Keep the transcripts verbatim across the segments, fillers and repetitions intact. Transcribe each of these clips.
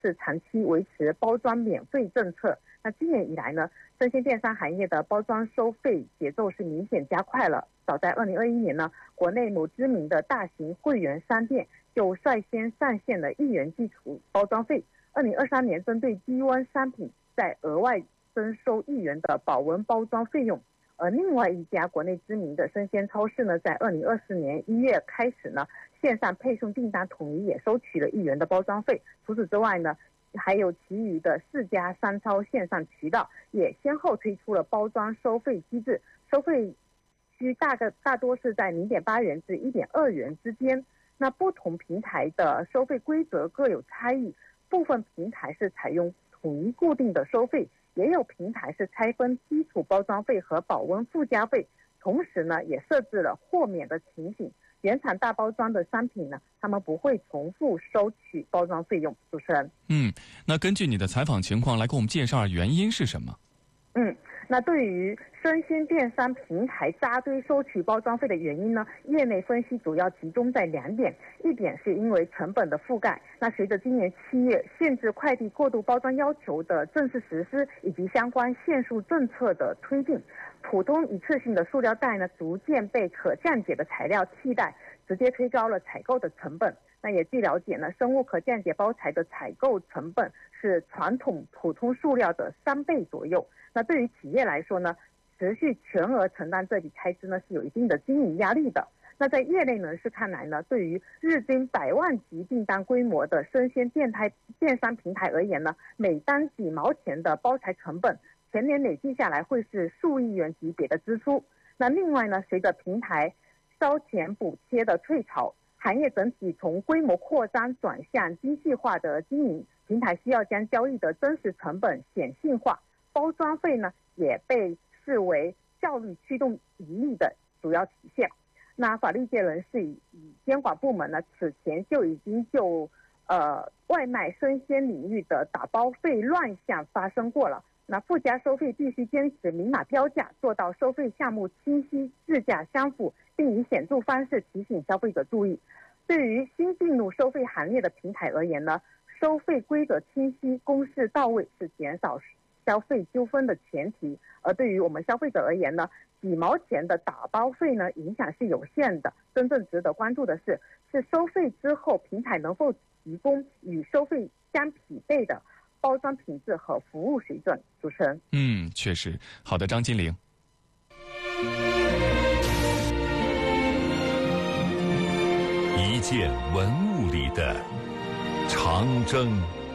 是长期维持包装免费政策。那今年以来呢，生鲜电商行业的包装收费节奏是明显加快了。早在二零二一年呢，国内某知名的大型会员商店就率先上线了一元基础包装费。二零二三年针对低温商品再额外征收一元的保温包装费用。而另外一家国内知名的生鲜超市呢，在二零二四年一月开始呢，线上配送订单统一也收取了一元的包装费。除此之外呢，还有其余的四家商超线上渠道也先后推出了包装收费机制，收费区大概大多是在 零点八元至一点二元之间。那不同平台的收费规则各有差异，部分平台是采用统一固定的收费，也有平台是拆分基础包装费和保温附加费，同时呢也设置了豁免的情形。原厂大包装的商品呢，他们不会重复收取包装费用。主持人， 嗯，那根据你的采访情况来给我们介绍原因是什么？ 嗯，那对于生鲜电商平台扎堆收取包装费的原因呢，业内分析主要集中在两点。一点是因为成本的覆盖，那随着今年七月限制快递过度包装要求的正式实施，以及相关限塑政策的推进，普通一次性的塑料袋呢逐渐被可降解的材料替代，直接推高了采购的成本。那也据了解呢，生物可降解包材的采购成本是传统普通塑料的三倍左右。那对于企业来说呢，持续全额承担这笔开支呢，是有一定的经营压力的。那在业内人士看来呢，对于日均百万级订单规模的生鲜电台电商平台而言呢，每单几毛钱的包材成本，全年累计下来会是数亿元级别的支出。那另外呢，随着平台烧钱补贴的退潮，行业整体从规模扩张转向精细化的经营，平台需要将交易的真实成本显性化，包装费呢也被视为效率驱动盈利的主要体现。那法律界人士以监管部门呢，此前就已经就呃外卖生鲜领域的打包费乱象发生过了。那附加收费必须坚持明码标价，做到收费项目清晰、质价相符，并以显著方式提醒消费者注意。对于新进入收费行列的平台而言呢，收费规则清晰、公示到位是减少消费纠纷的前提。而对于我们消费者而言呢，几毛钱的打包费呢，影响是有限的。真正值得关注的是，是收费之后平台能否提供与收费相匹配的包装品质和服务水准。主持人， 嗯，确实。好的，张金玲。 一件文物里的长征。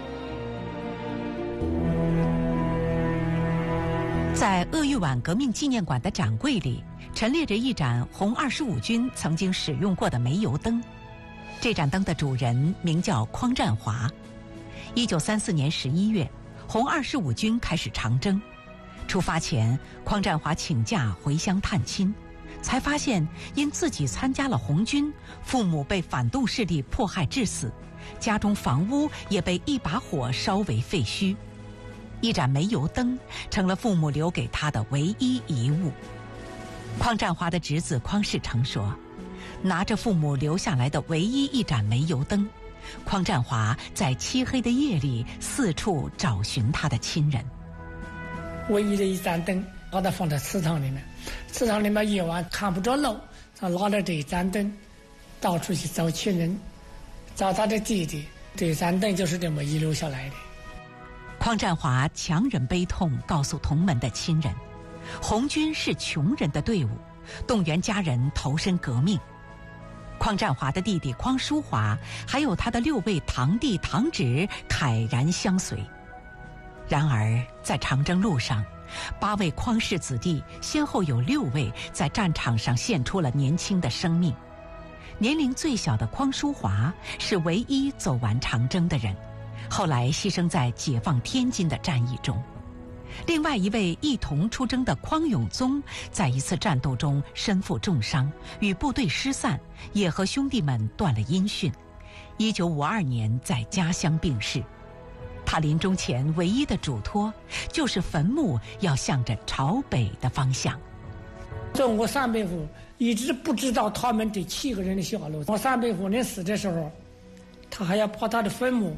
在鄂豫皖革命纪念馆的展柜里，陈列着一盏红二十五军曾经使用过的煤油灯。这盏灯的主人名叫匡占华。一九三四年十一月，红二十五军开始长征。出发前，匡占华请假回乡探亲，才发现因自己参加了红军，父母被反动势力迫害致死，家中房屋也被一把火烧为废墟。一盏煤油灯成了父母留给他的唯一遗物。匡占华的侄子匡世成说，拿着父母留下来的唯一一盏煤油灯，匡占华在漆黑的夜里四处找寻他的亲人。 唯一的一盏灯把它放在祠堂里面，祠堂里面夜晚看不着路，他拿着这一盏灯到处去找亲人，找他的弟弟。这盏灯就是这么遗留下来的。 匡占华强忍悲痛告诉同门的亲人，红军是穷人的队伍，动员家人投身革命。匡占华的弟弟匡淑华还有他的六位堂弟堂侄慨然相随。然而在长征路上，八位匡氏子弟先后有六位在战场上献出了年轻的生命。年龄最小的匡淑华是唯一走完长征的人，后来牺牲在解放天津的战役中。另外一位一同出征的匡永宗，在一次战斗中身负重伤，与部队失散，也和兄弟们断了音讯。一九五二年在家乡病逝。他临终前唯一的嘱托，就是坟墓要向着朝北的方向。 中国三百户一直不知道他们这七个人的下落。我三百户人死的时候，他还要把他的坟墓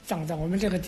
长在我们这个地